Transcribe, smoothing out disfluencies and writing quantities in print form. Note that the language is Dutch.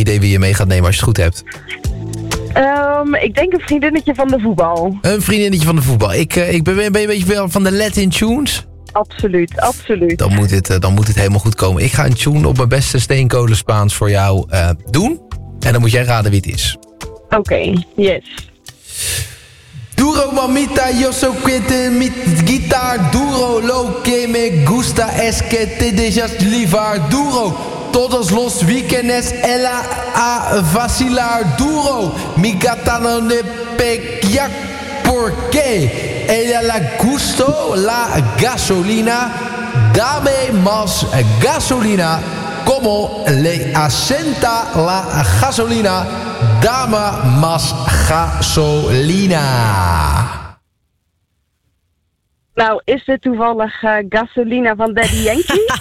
idee wie je mee gaat nemen als je het goed hebt? Ik denk een vriendinnetje van de voetbal. Een vriendinnetje van de voetbal. Ben je een beetje van de Latin tunes? Absoluut. Dan moet het helemaal goed komen. Ik ga een tune op mijn beste steenkolen Spaans voor jou doen. En dan moet jij raden wie het is. Oké, yes. Duro mamita, yo so quiete mit guitar. Duro lo que me gusta es que te dejas livar. Duro, todos los weekends ella a vacilar. Duro, mi gata no le pequia porque ella la gusto la gasolina. Dame más gasolina. Como le asenta la gasolina. Dame más gasolina. Nou, is dit toevallig Gasolina van Daddy Yankee?